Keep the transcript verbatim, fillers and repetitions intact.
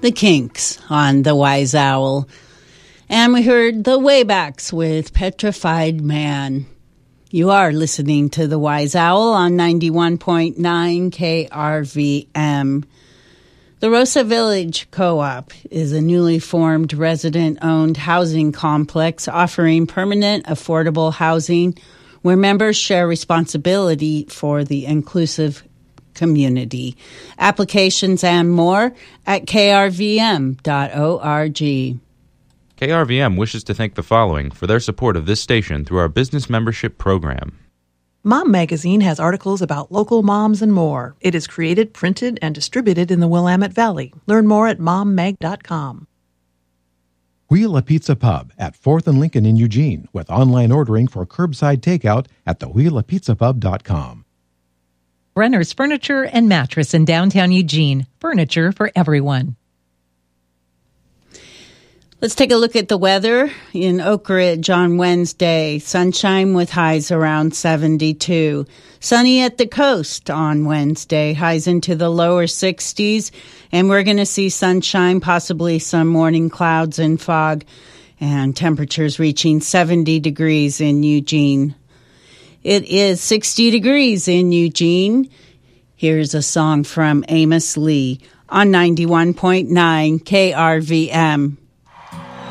The Kinks on The Wise Owl. And we heard The Waybacks with Petrified Man. You are listening to The Wise Owl on ninety-one point nine K R V M. The Rosa Village Co-op is a newly formed resident-owned housing complex offering permanent, affordable housing where members share responsibility for the inclusive community. Applications and more at k r v m dot org. K R V M wishes to thank the following for their support of this station through our business membership program. Mom Magazine has articles about local moms and more. It is created, printed, and distributed in the Willamette Valley. Learn more at mom mag dot com. Wheel a Pizza Pub at fourth and Lincoln in Eugene with online ordering for curbside takeout at the wheel a pizza pub dot com. Brenner's Furniture and Mattress in downtown Eugene. Furniture for everyone. Let's take a look at the weather in Oak Ridge on Wednesday. Sunshine with highs around seventy-two. Sunny at the coast on Wednesday. Highs into the lower sixties. And we're going to see sunshine, possibly some morning clouds and fog. And temperatures reaching seventy degrees in Eugene. It is sixty degrees in Eugene. Here's a song from Amos Lee on ninety-one point nine K R V M.